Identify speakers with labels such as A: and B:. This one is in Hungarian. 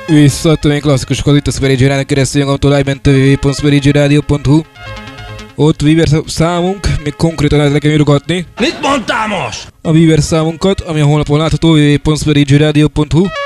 A: Visszaadtam én klasszikusokat itt a Sverige Rádió keresztül, nyugodtan live-ment www.sverigeradio.hu. Ott Viber számunk, még konkrétan lehet nekem írogatni.
B: Mit mondtál most?
A: A Viber számunkat, ami a honlapon látható www.sverigeradio.hu.